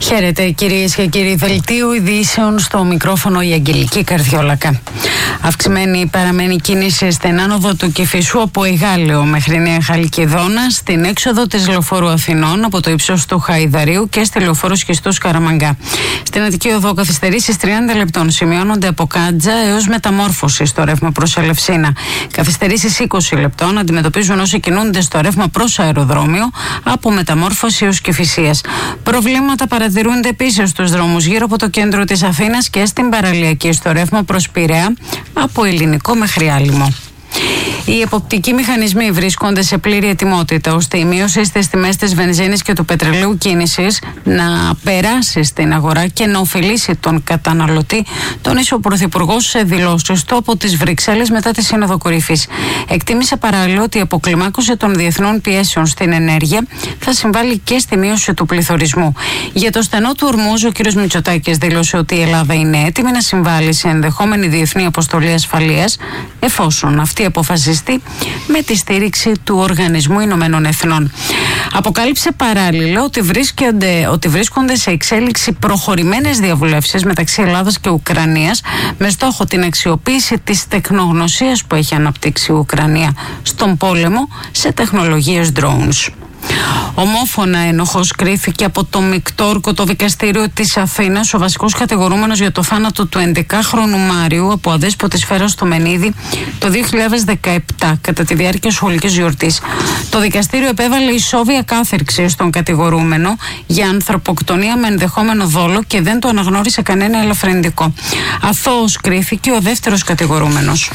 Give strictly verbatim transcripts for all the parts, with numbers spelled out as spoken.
Χαίρετε κυρίες και κύριοι, δελτίο ειδήσεων στο μικρόφωνο η Αγγελική Καρδιόλακα. Αυξημένη παραμένει κίνηση στην άνοδο του Κηφισού από Εγάλεο μέχρι Νέα Χαλκιδόνα, στην έξοδο της Λεωφόρου Αθηνών από το ύψος του Χαϊδαρίου και στη Λεωφόρο Σχιστούς Καραμαγκά. Στην Αττική Οδό καθυστερήσεις τριάντα λεπτών σημειώνονται από Κάντζα έως Μεταμόρφωση στο ρεύμα προς Ελευσίνα. Καθυστερήσεις είκοσι λεπτών αντιμετωπίζουν όσοι κινούνται στο ρεύμα προς αεροδρόμιο από Μεταμόρφωση έως Κηφισίας. Προβλήματα παρατηρούνται επίσης στους δρόμους γύρω από το κέντρο της Αθήνας και στην παραλιακή στο ρεύμα προς Πειραιά από Ελληνικό μέχρι Άλυμο. Οι εποπτικοί μηχανισμοί βρίσκονται σε πλήρη ετοιμότητα ώστε η μείωση στις τιμές της βενζίνης και του πετρελαίου κίνησης να περάσει στην αγορά και να ωφελήσει τον καταναλωτή, τόνισε ο Πρωθυπουργός σε δηλώσεις του από τις Βρυξέλλες μετά τη Σύνοδο Κορυφής. Εκτίμησε παράλληλα ότι η αποκλιμάκωση των διεθνών πιέσεων στην ενέργεια θα συμβάλλει και στη μείωση του πληθωρισμού. Για το στενό του Ορμούζ, ο κ. Μητσοτάκης δήλωσε ότι η Ελλάδα είναι έτοιμη να συμβάλλει σε ενδεχόμενη διεθνή αποστολή ασφαλείας, εφόσον αυτή αποφασιστεί με τη στήριξη του Οργανισμού Ηνωμένων Εθνών. Αποκάλυψε παράλληλα ότι βρίσκονται, ότι βρίσκονται σε εξέλιξη προχωρημένες διαβουλεύσεις μεταξύ Ελλάδας και Ουκρανίας με στόχο την αξιοποίηση της τεχνογνωσίας που έχει αναπτύξει η Ουκρανία στον πόλεμο σε τεχνολογίες drones. Ομόφωνα ένοχος κρίθηκε από το Μικτόρκο, το δικαστήριο της Αθήνας, ο βασικός κατηγορούμενος για το θάνατο του ενδεκάχρονου Μάριου από αδέσποτη σφαίρα στο Μενίδη το δύο χιλιάδες δεκαεπτά κατά τη διάρκεια σχολικής γιορτής. Το δικαστήριο επέβαλε ισόβια κάθερξη στον κατηγορούμενο για ανθρωποκτονία με ενδεχόμενο δόλο και δεν το αναγνώρισε κανένα ελαφρυντικό. Αθώος κρίθηκε ο δεύτερος κατηγορούμενος.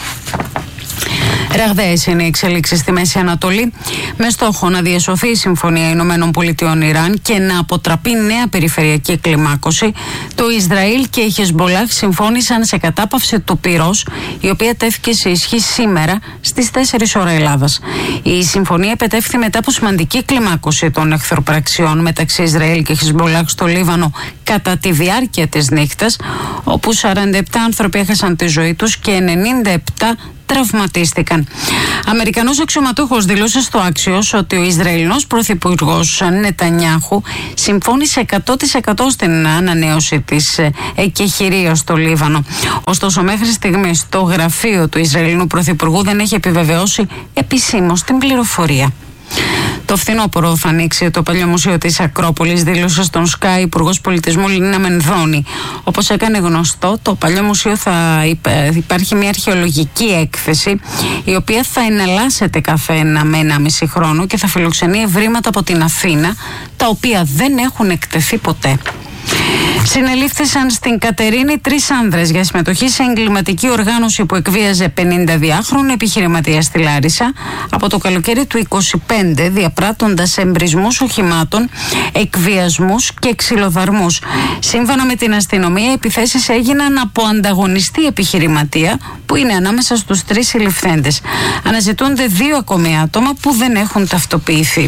Ραγδαίες είναι οι εξελίξεις στη Μέση Ανατολή, με στόχο να διασωθεί η Συμφωνία Ηνωμένων Πολιτειών Ιράν και να αποτραπεί νέα περιφερειακή κλιμάκωση. Το Ισραήλ και η Χεσμπολάχ συμφώνησαν σε κατάπαυση του πυρός, η οποία τέθηκε σε ισχύ σήμερα στις τέσσερις ώρα Ελλάδας. Η συμφωνία επετεύχθη μετά από σημαντική κλιμάκωση των εχθροπραξιών μεταξύ Ισραήλ και Χεσμπολάχ στο Λίβανο κατά τη διάρκεια της νύχτας, όπου σαράντα επτά άνθρωποι έχασαν τη ζωή τους και ενενήντα επτά τραυματίστηκαν. Αμερικανός αξιωματούχος δήλωσε στο Άξιος ότι ο Ισραηλινός πρωθυπουργός Νετανιάχου συμφώνησε εκατό τοις εκατό στην ανανέωση της εκεχηρίας στο Λίβανο. Ωστόσο, μέχρι στιγμής το γραφείο του Ισραηλινού πρωθυπουργού δεν έχει επιβεβαιώσει επισήμως την πληροφορία. Το φθινόπωρο θα ανοίξει το παλιό μουσείο της Ακρόπολης, δήλωσε στον Sky Υπουργός Πολιτισμού Λίνα Μενδώνη. Όπως έκανε γνωστό, το παλιό μουσείο θα υπάρχει μια αρχαιολογική έκθεση, η οποία θα εναλλάσσεται κάθε ένα με ένα μισή χρόνο και θα φιλοξενεί ευρήματα από την Αθήνα, τα οποία δεν έχουν εκτεθεί ποτέ. Συνελήφθησαν στην Κατερίνη τρεις άνδρες για συμμετοχή σε εγκληματική οργάνωση που εκβίαζε πενηνταδυάχρονο επιχειρηματία στη Λάρισα από το καλοκαίρι του είκοσι πέντε, διαπράττοντας εμπρισμούς οχημάτων, εκβιασμούς και ξυλοδαρμούς. Σύμφωνα με την αστυνομία, οι επιθέσεις έγιναν από ανταγωνιστή επιχειρηματία που είναι ανάμεσα στους τρεις συλληφθέντες. Αναζητούνται δύο ακόμη άτομα που δεν έχουν ταυτοποιηθεί.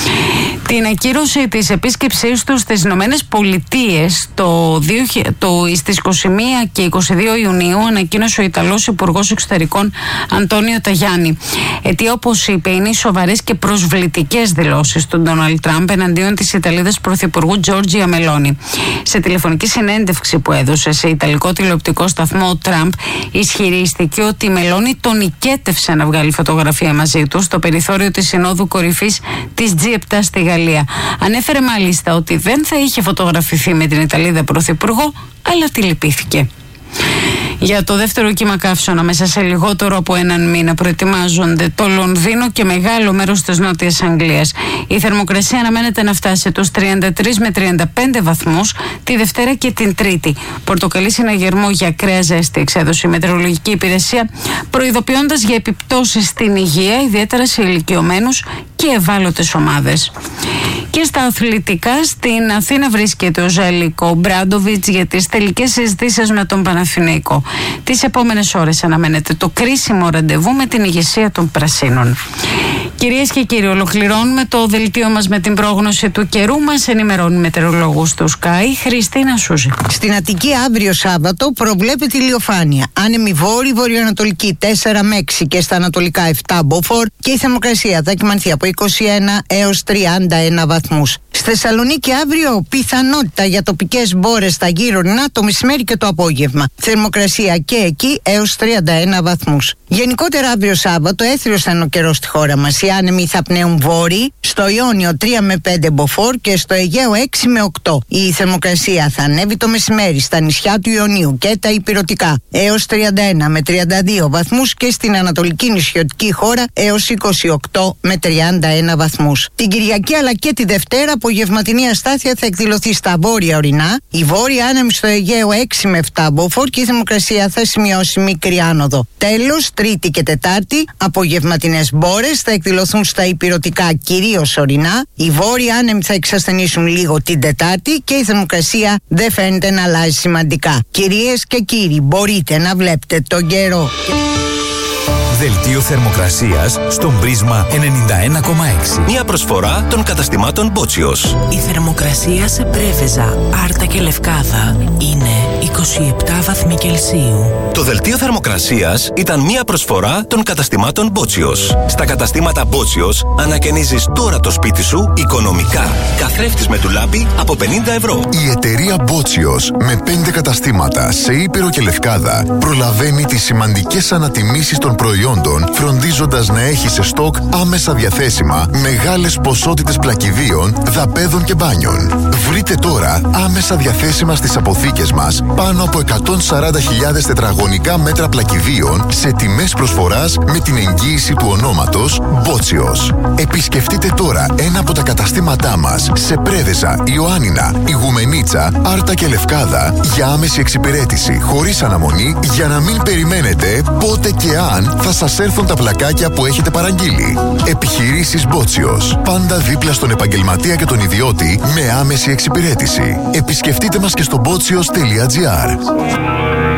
Την ακύρωση της επίσκεψής του στις Ηνωμένες Πολιτείες το, το, στις είκοσι μία και είκοσι δύο Ιουνίου ανακοίνωσε ο Ιταλός Υπουργός Εξωτερικών Αντώνιο Ταγιάννη. Αιτία, όπως είπε, είναι οι σοβαρές και προσβλητικές δηλώσεις του Ντόναλντ Τραμπ εναντίον της Ιταλίδας Πρωθυπουργού Τζόρτζια Μελόνι. Σε τηλεφωνική συνέντευξη που έδωσε σε Ιταλικό τηλεοπτικό σταθμό, ο Τραμπ ισχυρίστηκε ότι η Μελόνι τον νικέτευσε να βγάλει φωτογραφία μαζί του στο περιθώριο της Συνόδου Κορυφής της τζι επτά στη Γαλλία. Ανέφερε μάλιστα ότι δεν θα είχε φωτογραφηθεί με την Ιταλίδα Πρωθυπουργό, αλλά τη λυπήθηκε. Για το δεύτερο κύμα καύσωνα μέσα σε λιγότερο από έναν μήνα προετοιμάζονται το Λονδίνο και μεγάλο μέρος της Νότιας Αγγλίας. Η θερμοκρασία αναμένεται να φτάσει τους τριάντα τρεις με τριάντα πέντε βαθμούς τη Δευτέρα και την Τρίτη. Πορτοκαλί συναγερμό για ακραία ζέστη εξέδωσε η Μετεωρολογική Υπηρεσία, προειδοποιώντας για επιπτώσεις στην υγεία, ιδιαίτερα σε ηλικιωμένους και ευάλωτες ομάδες. Και στα αθλητικά, στην Αθήνα βρίσκεται ο Ζέλικο Μπράντοβιτς για τις τελικές συζητήσεις με τον Παναθηναϊκό. Τις επόμενες ώρες αναμένεται το κρίσιμο ραντεβού με την ηγεσία των Πρασίνων. Κυρίες και κύριοι, ολοκληρώνουμε το δελτίο μας με την πρόγνωση του καιρού. Μας ενημερώνει η μετεωρολόγος του Sky, Χριστίνα Σούζη. Στην Αττική αύριο Σάββατο προβλέπεται ηλιοφάνεια. Άνεμη βόρη, βορειοανατολική τέσσερα με έξι και στα ανατολικά επτά μποφόρ και η θερμοκρασία θα κυμανθεί από είκοσι ένα έως τριάντα ένα βαθμούς. Στη Θεσσαλονίκη αύριο πιθανότητα για τοπικές μπόρες στα γύρω ορεινά το μεσημέρι και το απόγευμα. Θερμοκρασία και εκεί έως τριάντα ένα βαθμούς. Γενικότερα αύριο Σάββατο έθριος θα είναι ο καιρός στη χώρα μας. Οι άνεμοι θα πνέουν βόρειοι, στο Ιόνιο τρία με πέντε μποφόρ και στο Αιγαίο έξι με οκτώ. Η θερμοκρασία θα ανέβει το μεσημέρι στα νησιά του Ιωνίου και τα ηπειρωτικά έως τριάντα ένα με τριάντα δύο βαθμούς και στην ανατολική νησιωτική χώρα έως είκοσι οκτώ με τριάντα ένα βαθμούς. Την Κυριακή αλλά και τη Δευτέρα απογευματινή αστάθεια θα εκδηλωθεί στα βόρεια ορεινά. Η βόρεια άνεμη στο Αιγαίο έξι με επτά μποφόρ και η θερμοκρασία θα σημειώσει μικρή άνοδο. Τέλος, Τρίτη και Τετάρτη, απογευματινές μπόρες θα εκδηλωθούν στα ηπειρωτικά κυρίως ορεινά. Οι βόρειοι άνεμοι θα εξασθενήσουν λίγο την Τετάρτη και η θερμοκρασία δεν φαίνεται να αλλάζει σημαντικά. Κυρίες και κύριοι, μπορείτε να βλέπετε τον καιρό. Δελτίο θερμοκρασίας στον Πρίσμα ενενήντα ένα κόμμα έξι. Μια προσφορά των καταστημάτων Μπότσιος. Η θερμοκρασία σε Πρέβεζα, Άρτα και Λευκάδα είναι είκοσι επτά βαθμοί Κελσίου. Το δελτίο θερμοκρασίας ήταν μια προσφορά των καταστημάτων Μπότσιος. Στα καταστήματα Μπότσιος ανακαινίζεις τώρα το σπίτι σου οικονομικά. Καθρέφτης με ντουλάπι από πενήντα ευρώ. Η εταιρεία Μπότσιος με πέντε καταστήματα σε Ήπειρο και Λευκάδα προλαβαίνει τις σημαντικές ανατιμήσεις των προϊόντων, φροντίζοντας να έχει σε στόκ άμεσα διαθέσιμα μεγάλες ποσότητες πλακιδίων, δαπέδων και μπάνιων. Βρείτε τώρα άμεσα διαθέσιμα στις αποθήκες μας πάνω από εκατόν σαράντα χιλιάδες τετραγωνικά μέτρα πλακιδίων σε τιμές προσφοράς με την εγγύηση του ονόματος Μπότσιος. Επισκεφτείτε τώρα ένα από τα καταστήματά μας σε Πρέβεζα, Ιωάννινα, Ιγουμενίτσα, Άρτα και Λευκάδα για άμεση εξυπηρέτηση χωρίς αναμονή για να μην περιμένετε πότε και αν θα σας έρθουν τα πλακάκια που έχετε παραγγείλει. Επιχειρήσεις Μπότσιος. Πάντα δίπλα στον επαγγελματία και τον ιδιώτη με άμεση εξυπηρέτηση. Επισκεφτείτε μας και στο μπότσιος τελεία τζι άρ.